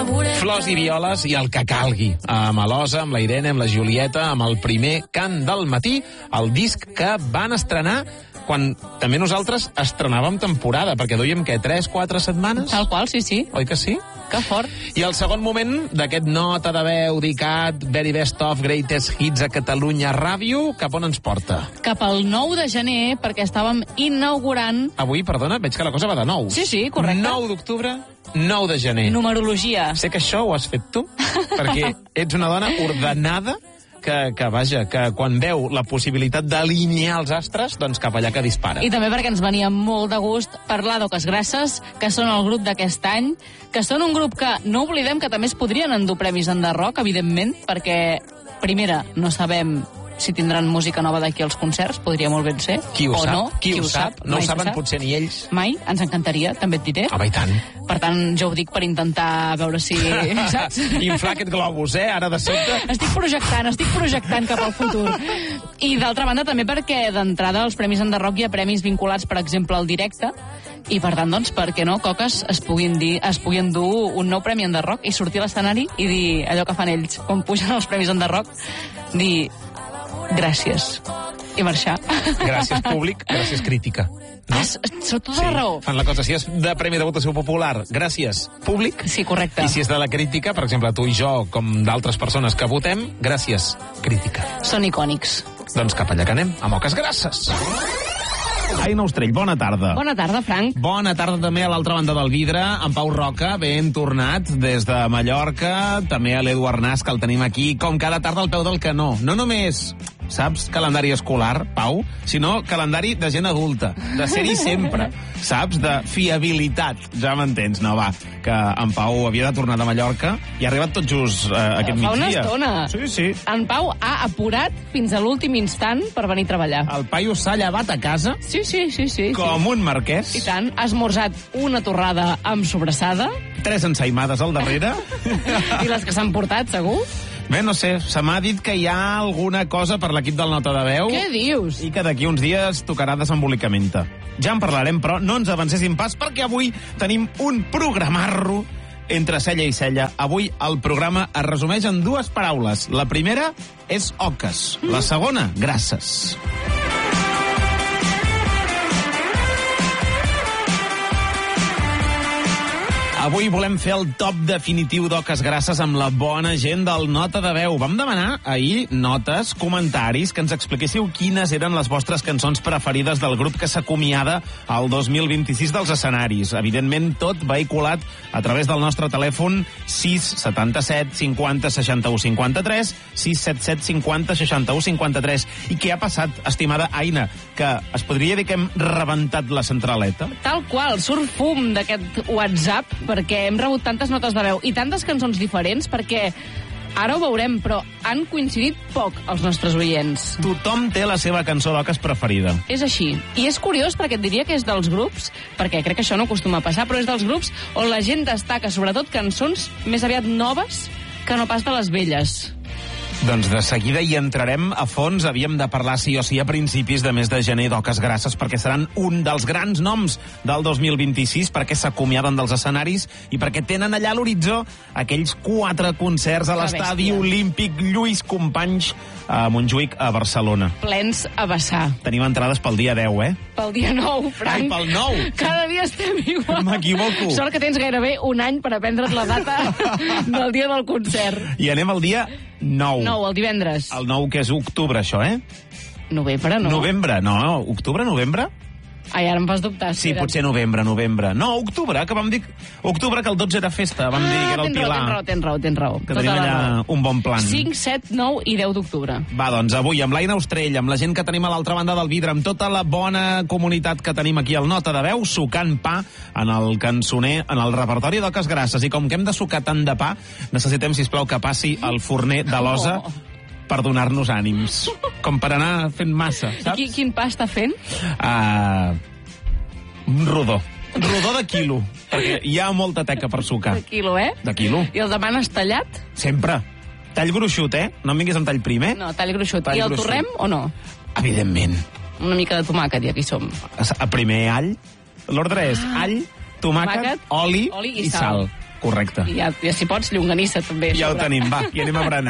Flors i violes i el que calgui. Amb l'Osa, amb la Irene, amb la Julieta, amb el primer Cant del matí, el disc que van estrenar quan també nosaltres estrenàvem temporada, perquè duíem, 3-4 setmanes? Tal qual, sí. Oi que sí? Que fort. I el segon moment d'aquest nota de veu dedicat Very Best of Greatest Hits a Catalunya Ràdio, cap on ens porta? Cap al 9 de gener, perquè estàvem inaugurant... Avui, perdona, veig que la cosa va de nous. Sí, correcte. 9 d'octubre, 9 de gener. Numerologia. Sé que això ho has fet tu, perquè ets una dona ordenada que quan veu la possibilitat d'alinear els astres, doncs cap allà que dispara. I també perquè ens venia molt de gust parlar d'Oques Grasses, que són el grup d'aquest any, que són un grup que no oblidem que també es podrien endur premis Enderrock, evidentment, perquè, primera, no sabem si tindran música nova d'aquí als concerts, podria molt ben ser. Qui ho o sap? no. Qui ho sap? No ho saben potser ni ells. Mai, ens encantaria, també et diré. I tant. Per tant, jo ho dic per intentar veure si... Saps? Inflar aquest globus, ara de sobte. Estic projectant cap al futur. I d'altra banda també perquè d'entrada als Premis Enderrock hi ha premis vinculats, per exemple, al directe, i per tant, doncs, per què no, Coques es puguin dur un nou Premi Enderrock i sortir a l'escenari i dir allò que fan ells quan pugen els Premis Enderrock, dir gràcies i marxar. Gràcies públic, gràcies crítica. No? Sóc tota la raó. Fan la cosa. Si és de Premi de Votació Popular, gràcies públic. Sí, correcte. I si és de la crítica, per exemple, tu i jo, com d'altres persones que votem, gràcies crítica. Són icònics. Doncs cap allà que anem, amb Oques Grasses. Aina Ostrell, bona tarda. Bona tarda, Frank. Bona tarda també a l'altra banda del vidre, en Pau Roca, ben tornat des de Mallorca, també a l'Eduard Nas, que el tenim aquí, com cada tarda al peu del canó. No només, saps, calendari escolar, Pau, sinó calendari de gent adulta, de ser-hi sempre, saps, de fiabilitat, ja m'entens, no, va, que en Pau havia de tornar de Mallorca i ha arribat tot just aquest migdia. Fa una estona. Sí. En Pau ha apurat fins a l'últim instant per venir a treballar. El paio s'ha llevat a casa Sí. com un marquès. I tant, ha esmorzat una torrada amb sobrassada. 3 ensaïmades al darrere. I les que s'han portat, segur. Bé, no sé, se m'ha dit que hi ha alguna cosa per l'equip del Nota de Veu. Què dius? I que d'aquí uns dies tocarà desembolicamenta. Ja en parlarem, però no ens avancéssim pas, perquè avui tenim un programarro entre cella i cella. Avui el programa es resumeix en 2 paraules. La primera és oques. La segona, grasses. Avui volem fer el top definitiu d'Oques Grasses amb la bona gent del Nota de Veu. Vam demanar ahir notes, comentaris, que ens expliquéssiu quines eren les vostres cançons preferides del grup que s'acomiada al 2026 dels escenaris. Evidentment, tot vehiculat a través del nostre telèfon 677 50 61 53, 677 50 61 53. I què ha passat, estimada Aina? Que es podria dir que hem rebentat la centraleta? Tal qual, surt fum d'aquest WhatsApp, perquè hem rebut tantes notes de veu i tantes cançons diferents, perquè ara ho veurem, però han coincidit poc els nostres oients. Tothom té la seva cançó d'oques preferida. És així. I és curiós perquè et diria que és dels grups, perquè crec que això no acostuma a passar, però és dels grups on la gent destaca sobretot cançons més aviat noves que no pas de les velles. Doncs de seguida hi entrarem a fons. Havíem de parlar sí o sí a principis de mes de gener d'Oques Grasses, perquè seran un dels grans noms del 2026, perquè s'acomiaden dels escenaris i perquè tenen allà a l'horitzó aquells 4 concerts a l'Estadi Olímpic Lluís Companys a Montjuïc, a Barcelona. Plens a vessar. Tenim entrades pel dia 10, Pel dia 9, Frank. Ai, pel 9! Cada dia estem igual. M'equivoco. Sort que tens gairebé un any per aprendre't la data del dia del concert. I anem al dia 9. 9, el divendres. El 9, que és octubre, això, Novembre, no? Novembre, no. Octubre, novembre? Ai, ara em fas dubtar. Sí, potser novembre. No, octubre, que vam dir... Octubre, que el 12 era festa, vam dir que era el Pilar. Tens raó. Que tenim allà un bon plan. 5, 7, 9 i 10 d'octubre. Va, doncs avui, amb l'Aina Ostrell, amb la gent que tenim a l'altra banda del vidre, amb tota la bona comunitat que tenim aquí al Nota de Veu, sucant pa en el cançoner, en el repertori d'Oques Grasses. I com que hem de sucar tant de pa, necessitem, sisplau, que passi el forner de l'Osa per donar-nos ànims. Com per anar fent massa, saps? Quin pa està fent? Un rodó. Rodó de quilo, perquè hi ha molta teca per sucar. De quilo, De quilo. I el demanes tallat? Sempre. Tall gruixut, No em vinguis amb tall prim, No, tall gruixut. Tall I el gruixut. torrem o no? Evidentment. Una mica de tomàquet, ja que hi som. Primer all. L'ordre és all, tomàquet, oli i sal. Correcte. I ja si pots, llonganissa també. Ja ho tenim, va, i anem a berenar.